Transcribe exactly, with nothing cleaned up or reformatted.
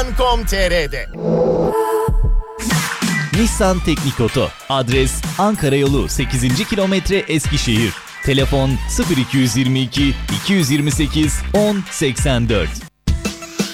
nokta com nokta tr'de. Nissan Teknik Oto. Adres Ankara Yolu sekizinci kilometre Eskişehir. Telefon sıfır iki yüz yirmi iki iki yüz yirmi sekiz on seksen dört.